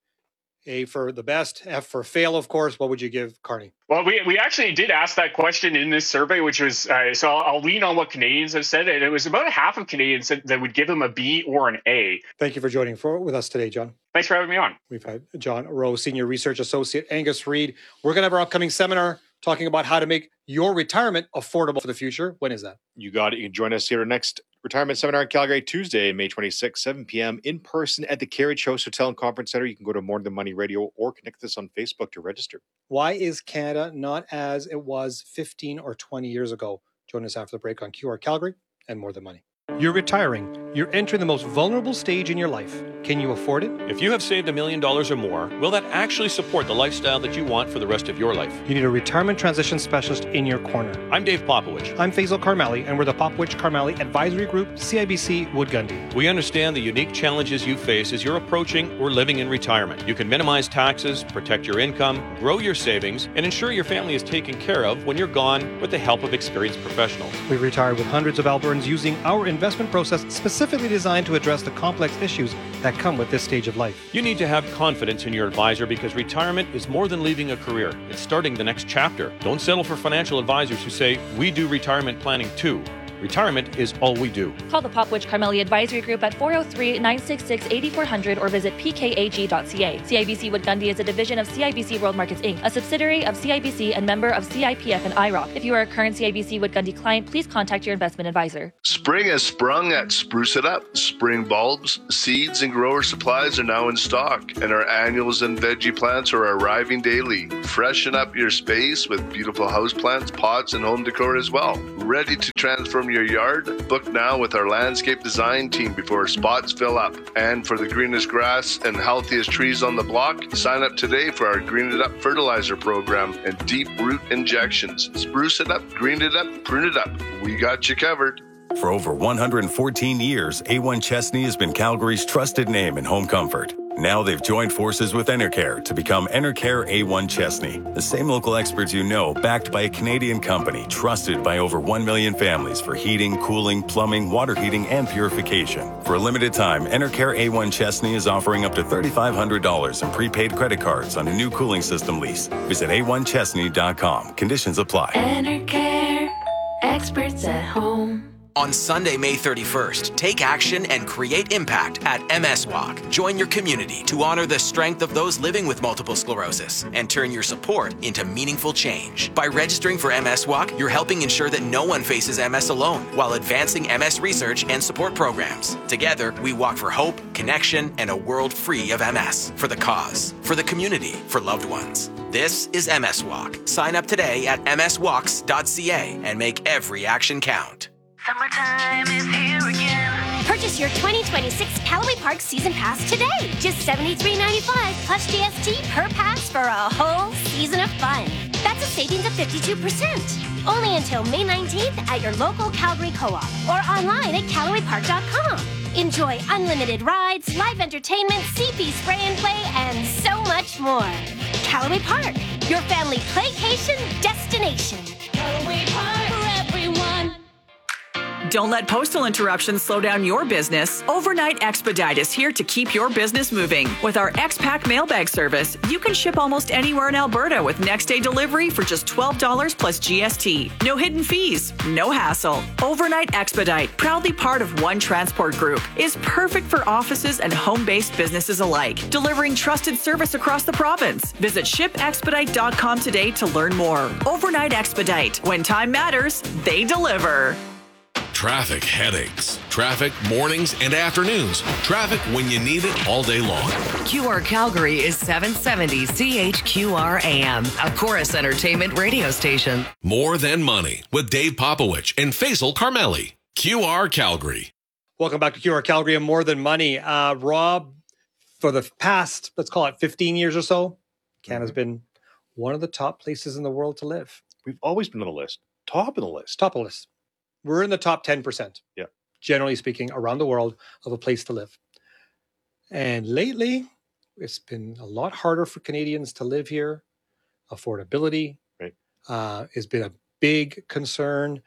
A for the best, F for fail, of course, what would you give Carney? Well, we actually did ask that question in this survey, which was, so I'll lean on what Canadians have said, and it was about half of Canadians that would give him a B or an A. Thank you for joining with us today, John. Thanks for having me on. We've had John Rowe, Senior Research Associate, Angus Reid. We're going to have our upcoming seminar talking about how to make your retirement affordable for the future. When is that? You got it. You can join us here at our next retirement seminar in Calgary, Tuesday, May 26th, 7 p.m. in person at the Carriage House Hotel and Conference Center. You can go to More Than Money Radio or connect us on Facebook to register. Why is Canada not as it was 15 or 20 years ago? Join us after the break on QR Calgary and More Than Money. You're retiring. You're entering the most vulnerable stage in your life. Can you afford it? If you have saved $1 million or more, will that actually support the lifestyle that you want for the rest of your life? You need a retirement transition specialist in your corner. I'm Dave Popowich. I'm Faisal Karmali, and we're the Popowich Karmali Advisory Group, CIBC Wood Gundy. We understand the unique challenges you face as you're approaching or living in retirement. You can minimize taxes, protect your income, grow your savings, and ensure your family is taken care of when you're gone with the help of experienced professionals. We've retired with hundreds of Albertans using our investment process specifically designed to address the complex issues that come with this stage of life. You need to have confidence in your advisor because retirement is more than leaving a career. It's starting the next chapter. Don't settle for financial advisors who say, we do retirement planning too. Retirement is all we do. Call the Popwich Carmeli Advisory Group at 403-966-8400 or visit pkag.ca. CIBC Wood Gundy is a division of CIBC World Markets Inc., a subsidiary of CIBC and member of CIPF and IROC. If you are a current CIBC Wood Gundy client, please contact your investment advisor. Spring has sprung at Spruce It Up. Spring bulbs, seeds, and grower supplies are now in stock, and our annuals and veggie plants are arriving daily. Freshen up your space with beautiful houseplants, pots, and home decor as well. Ready to transform your yard? Book now with our landscape design team before spots fill up. And for the greenest grass and healthiest trees on the block, sign up today for our Green It Up fertilizer program and deep root injections. Spruce it up, green it up, prune it up. We got you covered. For over 114 years, A1 Chesney has been Calgary's trusted name in home comfort. Now they've joined forces with Enercare to become Enercare A1 Chesney. The same local experts you know, backed by a Canadian company, trusted by over 1 million families for heating, cooling, plumbing, water heating, and purification. For a limited time, Enercare A1 Chesney is offering up to $3,500 in prepaid credit cards on a new cooling system lease. Visit a1chesney.com. Conditions apply. Enercare, experts at home. On Sunday, May 31st, take action and create impact at MS Walk. Join your community to honor the strength of those living with multiple sclerosis and turn your support into meaningful change. By registering for MS Walk, you're helping ensure that no one faces MS alone while advancing MS research and support programs. Together, we walk for hope, connection, and a world free of MS. For the cause, for the community, for loved ones. This is MS Walk. Sign up today at mswalks.ca and make every action count. Summertime is here again. Purchase your 2026 Callaway Park Season Pass today. Just $73.95 plus GST per pass for a whole season of fun. That's a savings of 52%. Only until May 19th at your local Calgary Co-op or online at CallawayPark.com. Enjoy unlimited rides, live entertainment, CP spray and play, and so much more. Callaway Park, your family playcation destination. Callaway Park for everyone. Don't let postal interruptions slow down your business. Overnight Expedite is here to keep your business moving. With our X-Pack mailbag service, you can ship almost anywhere in Alberta with next-day delivery for just $12 plus GST. No hidden fees, no hassle. Overnight Expedite, proudly part of One Transport Group, is perfect for offices and home-based businesses alike, delivering trusted service across the province. Visit shipexpedite.com today to learn more. Overnight Expedite. When time matters, they deliver. Traffic headaches. Traffic mornings and afternoons. Traffic when you need it all day long. QR Calgary is 770 CHQR AM, a Chorus Entertainment radio station. More Than Money with Dave Popowich and Faisal Carmeli. QR Calgary. Welcome back to QR Calgary and More Than Money. Rob, for the past, let's call it 15 years or so, Canada's been one of the top places in the world to live. We've always been on the list. Top of the list. Top of the list. We're in the top 10%. Yeah. Generally speaking, around the world of a place to live. And lately, it's been a lot harder for Canadians to live here. Affordability has been a big concern.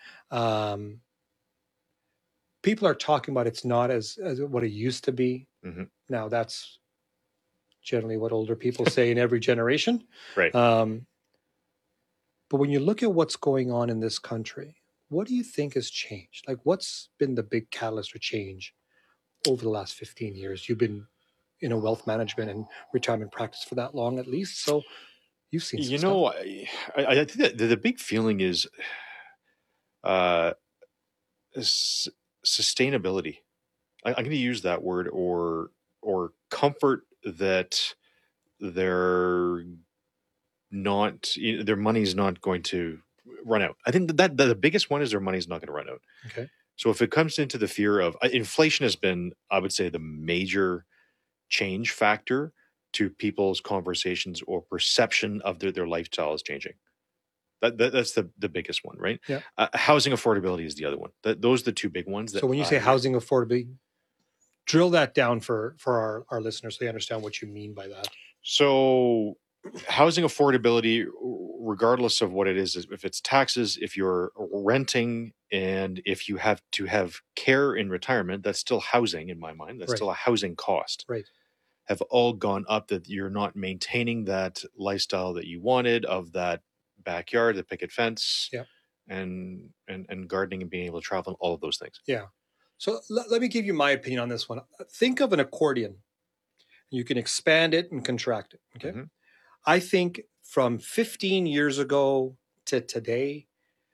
People are talking about it's not as what it used to be. Mm-hmm. Now, that's generally what older people say in every generation. Right. But when you look at what's going on in this country, what do you think has changed? Like, what's been the big catalyst for change over the last 15 years? You've been in a wealth management and retirement practice for that long, at least. So you've seen some stuff. I think that the big feeling is sustainability. I'm going to use that word, or comfort that their money's not going to run out. I think that the biggest one is their money's not going to run out. Okay. So if it comes into the fear of inflation has been, I would say, the major change factor to people's conversations or perception of their lifestyle is changing. That's the biggest one, right? Yeah. Housing affordability is the other one. Those are the two big ones. So when you say housing affordability, drill that down for our listeners so they understand what you mean by that. So housing affordability, regardless of what it is, if it's taxes, if you're renting, and if you have to have care in retirement, that's still housing in my mind. That's Right. still a housing cost. Right. Have all gone up, that you're not maintaining that lifestyle that you wanted, of that backyard, the picket fence, Yeah. and gardening and being able to travel and all of those things. Yeah. So let me give you my opinion on this one. Think of an accordion. You can expand it and contract it. Okay. I think from 15 years ago to today,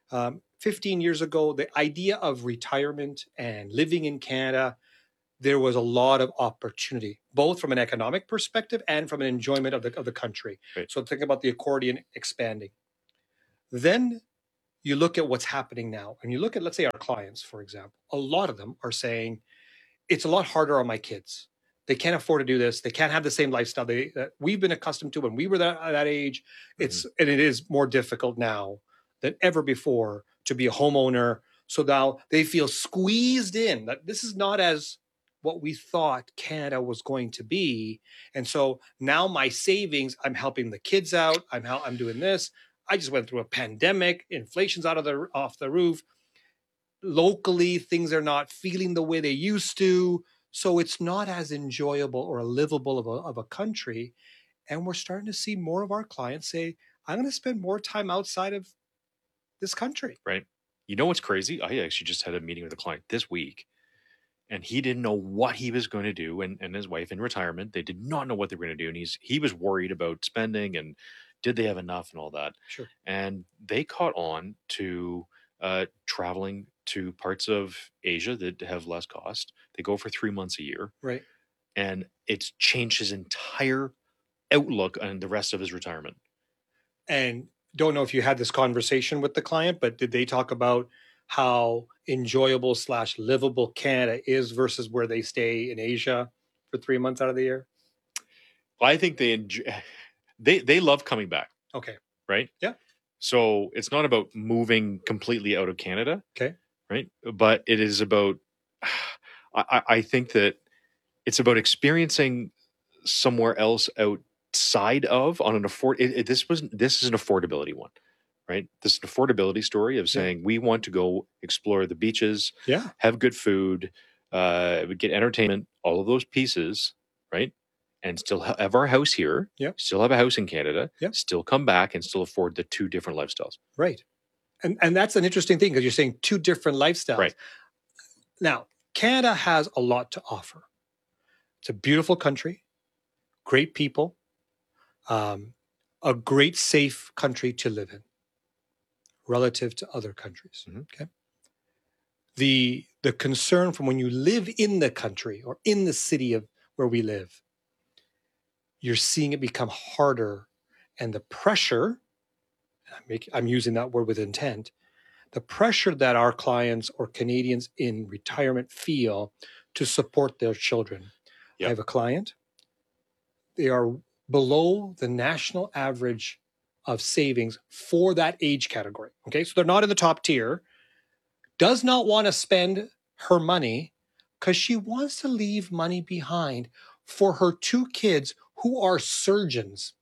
15 years ago, the idea of retirement and living in Canada, there was a lot of opportunity, both from an economic perspective and from an enjoyment of the country. Right. So think about the accordion expanding. Then you look at what's happening now, and you look at, let's say, our clients, for example. A lot of them are saying, it's a lot harder on my kids. They can't afford to do this. They can't have the same lifestyle that we've been accustomed to when we were that age. And it is more difficult now than ever before to be a homeowner. So now they feel squeezed in. That this is not as what we thought Canada was going to be. And so now my savings, I'm helping the kids out. I'm doing this. I just went through a pandemic. Inflation's off the roof. Locally, things are not feeling the way they used to. So it's not as enjoyable or livable of a country. And we're starting to see more of our clients say, I'm going to spend more time outside of this country. Right. You know what's crazy? I actually just had a meeting with a client this week, and he didn't know what he was going to do. And his wife in retirement, they did not know what they were going to do. And he was worried about spending and did they have enough and all that. Sure. And they caught on to traveling to parts of Asia that have less cost. They go for 3 months a year. Right. And it's changed his entire outlook on the rest of his retirement. And don't know if you had this conversation with the client, but did they talk about how enjoyable / livable Canada is versus where they stay in Asia for 3 months out of the year? I think they love coming back. Okay. Right? Yeah. So it's not about moving completely out of Canada. Okay. Right? But it is about, I think that it's about experiencing somewhere else outside of on an this is an affordability one, right? This is an affordability story of saying we want to go explore the beaches, have good food, get entertainment, all of those pieces, right? And still have our house here, still have a house in Canada, still come back and still afford the two different lifestyles. Right. And that's an interesting thing because you're saying two different lifestyles. Right. Now, Canada has a lot to offer. It's a beautiful country, great people, a great safe country to live in relative to other countries. Okay. The concern from when you live in the country or in the city of where we live, you're seeing it become harder, and the pressure, I'm using that word with intent, the pressure that our clients or Canadians in retirement feel to support their children. I have a client. They are below the national average of savings for that age category. Okay, so they're not in the top tier, does not want to spend her money because she wants to leave money behind for her 2 kids who are surgeons.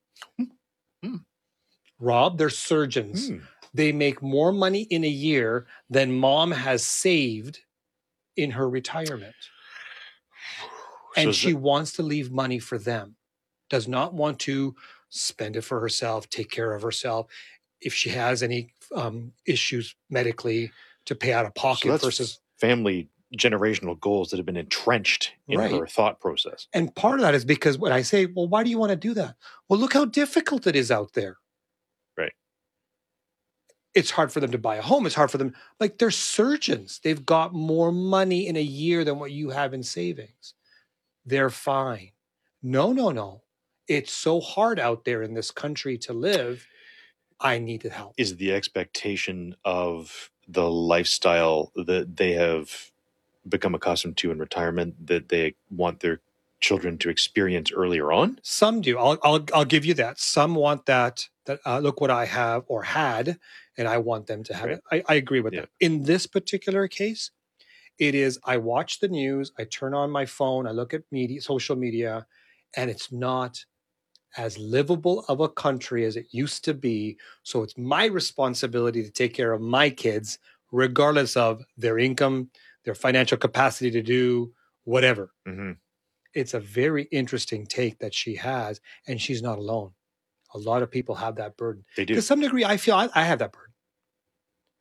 Rob, they're surgeons. They make more money in a year than mom has saved in her retirement. And she wants to leave money for them. Does not want to spend it for herself, take care of herself. If she has any issues medically, to pay out of pocket versus family generational goals that have been entrenched in her thought process. And part of that is because when I say, well, why do you want to do that? Well, look how difficult it is out there. Right. It's hard for them to buy a home. It's hard for them. Like, they're surgeons. They've got more money in a year than what you have in savings. They're fine. No. It's so hard out there in this country to live. I need to help. Is the expectation of the lifestyle that they have become accustomed to in retirement that they want their children to experience earlier on? Some do. I'll give you that. Some want that look what I have or had, and I want them to have it. I agree with that. In this particular case, it is, I watch the news, I turn on my phone, I look at social media, and it's not as livable of a country as it used to be. So it's my responsibility to take care of my kids, regardless of their income, their financial capacity to do whatever. It's a very interesting take that she has, and she's not alone. A lot of people have that burden. They do. To some degree, I feel I have that burden.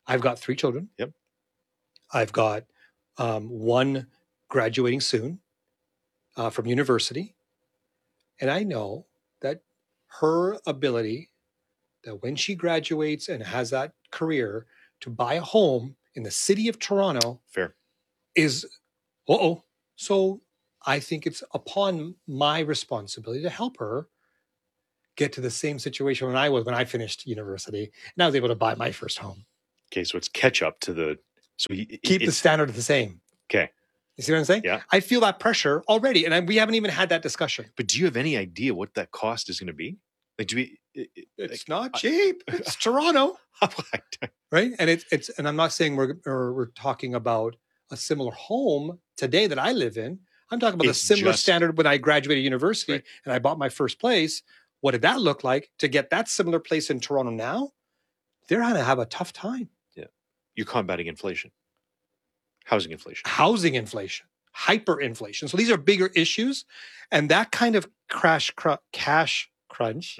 I've got 3 children. Yep. I've got one graduating soon from university. And I know that her ability that when she graduates and has that career to buy a home in the city of Toronto is, So I think it's upon my responsibility to help her get to the same situation when I finished university and I was able to buy my first home. Okay, so it's catch up to the... Keep the standard the same. Okay. You see what I'm saying? Yeah. I feel that pressure already, and we haven't even had that discussion. But do you have any idea what that cost is going to be? Like, it's not cheap. It's Toronto, right? And it's and I'm not saying we're talking about a similar home today that I live in. I'm talking about a similar standard when I graduated university and I bought my first place. What did that look like to get that similar place in Toronto now? They're going to have a tough time. Yeah, you're combating inflation. Housing inflation, hyperinflation. So these are bigger issues, and that kind of cash crunch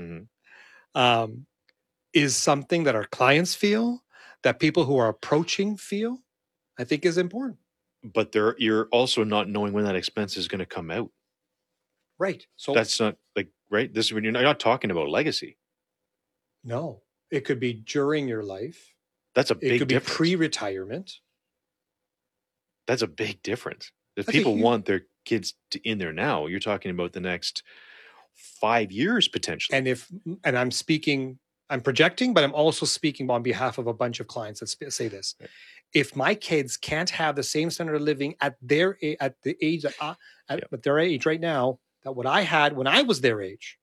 is something that our clients feel, that people who are approaching feel, I think is important. But you're also not knowing when that expense is going to come out. Right. So that's not right. This is when you're not talking about legacy. No, it could be during your life. That's a big difference. It could be pre-retirement. That's a big difference. If people want their kids in there now, you're talking about the next 5 years potentially. And I'm projecting, but I'm also speaking on behalf of a bunch of clients that say this. Right. If my kids can't have the same standard of living at the age at their age right now, that what I had when I was their age,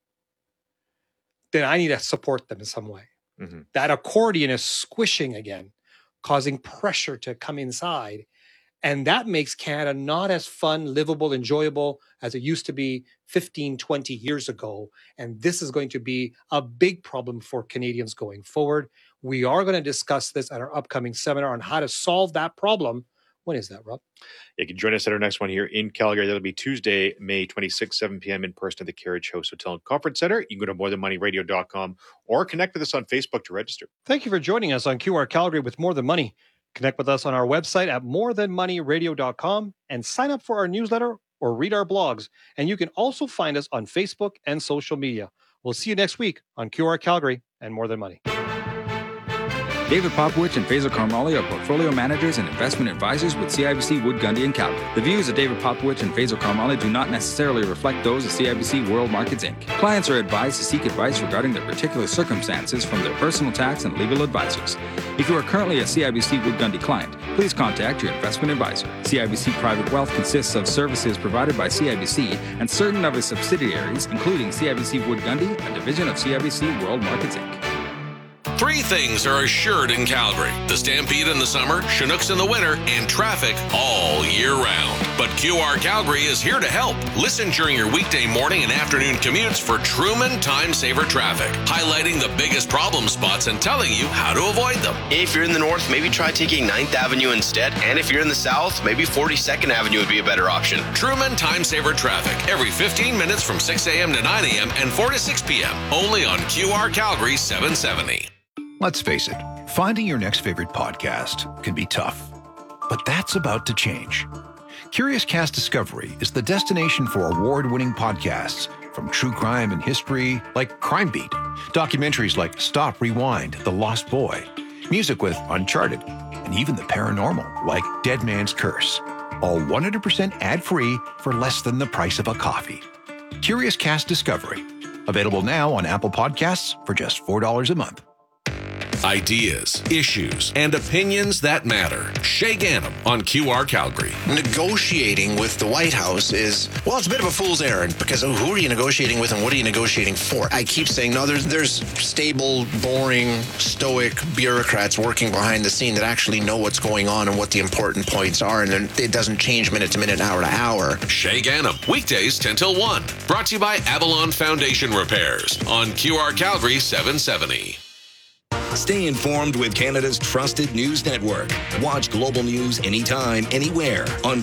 then I need to support them in some way. Mm-hmm. That accordion is squishing again, causing pressure to come inside. And that makes Canada not as fun, livable, enjoyable as it used to be 15, 20 years ago. And this is going to be a big problem for Canadians going forward. We are going to discuss this at our upcoming seminar on how to solve that problem. When is that, Rob? You can join us at our next one here in Calgary. That'll be Tuesday, May 26, 7 p.m. in person at the Carriage House Hotel and Conference Center. You can go to morethanmoneyradio.com or connect with us on Facebook to register. Thank you for joining us on QR Calgary with More Than Money. Connect with us on our website at morethanmoneyradio.com and sign up for our newsletter or read our blogs. And you can also find us on Facebook and social media. We'll see you next week on QR Calgary and More Than Money. David Popowich and Faisal Karmali are portfolio managers and investment advisors with CIBC Wood Gundy and Calgary. The views of David Popowich and Faisal Karmali do not necessarily reflect those of CIBC World Markets Inc. Clients are advised to seek advice regarding their particular circumstances from their personal tax and legal advisors. If you are currently a CIBC Wood Gundy client, please contact your investment advisor. CIBC Private Wealth consists of services provided by CIBC and certain of its subsidiaries, including CIBC Wood Gundy, a division of CIBC World Markets Inc. 3 things are assured in Calgary: the Stampede in the summer, Chinooks in the winter, and traffic all year round. But QR Calgary is here to help. Listen during your weekday morning and afternoon commutes for Truman Time Saver Traffic, highlighting the biggest problem spots and telling you how to avoid them. If you're in the north, maybe try taking 9th Avenue instead. And if you're in the south, maybe 42nd Avenue would be a better option. Truman Time Saver Traffic, every 15 minutes from 6 a.m. to 9 a.m. and 4 to 6 p.m. Only on QR Calgary 770. Let's face it, finding your next favorite podcast can be tough. But that's about to change. Curious Cast Discovery is the destination for award-winning podcasts from true crime and history like Crime Beat, documentaries like Stop, Rewind, The Lost Boy, music with Uncharted, and even the paranormal like Dead Man's Curse. All 100% ad-free for less than the price of a coffee. Curious Cast Discovery. Available now on Apple Podcasts for just $4 a month. Ideas, issues, and opinions that matter. Shay Ganem on QR Calgary. Negotiating with the White House is, well, it's a bit of a fool's errand because who are you negotiating with and what are you negotiating for? I keep saying, no, there's stable, boring, stoic bureaucrats working behind the scene that actually know what's going on and what the important points are, and it doesn't change minute to minute, hour to hour. Shay Ganem, weekdays 10 till 1. Brought to you by Avalon Foundation Repairs on QR Calgary 770. Stay informed with Canada's trusted news network. Watch Global News anytime, anywhere on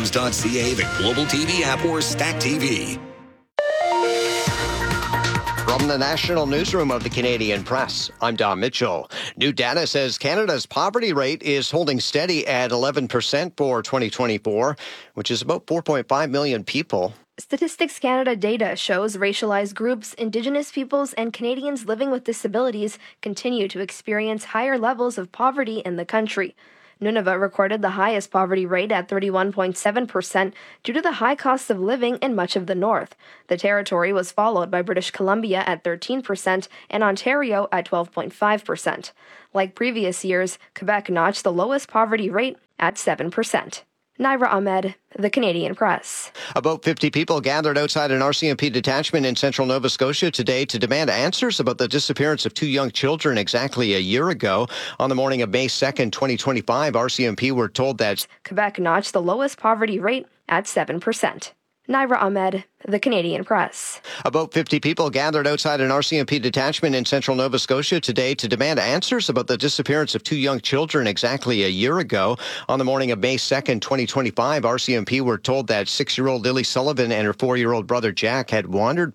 globalnews.ca, the Global TV app, or Stack TV. From the National Newsroom of the Canadian Press, I'm Dom Mitchell. New data says Canada's poverty rate is holding steady at 11% for 2024, which is about 4.5 million people. Statistics Canada data shows racialized groups, Indigenous peoples, and Canadians living with disabilities continue to experience higher levels of poverty in the country. Nunavut recorded the highest poverty rate at 31.7% due to the high cost of living in much of the north. The territory was followed by British Columbia at 13% and Ontario at 12.5%. Like previous years, Quebec notched the lowest poverty rate at 7%. Naira Ahmed, The Canadian Press. About 50 people gathered outside an RCMP detachment in central Nova Scotia today to demand answers about the disappearance of 2 young children exactly a year ago. On the morning of May 2nd, 2025, RCMP were told that Quebec notched the lowest poverty rate at 7%. Naira Ahmed, The Canadian Press. About 50 people gathered outside an RCMP detachment in central Nova Scotia today to demand answers about the disappearance of 2 young children exactly a year ago. On the morning of May 2nd, 2025, RCMP were told that 6-year-old Lily Sullivan and her 4-year-old brother Jack had wandered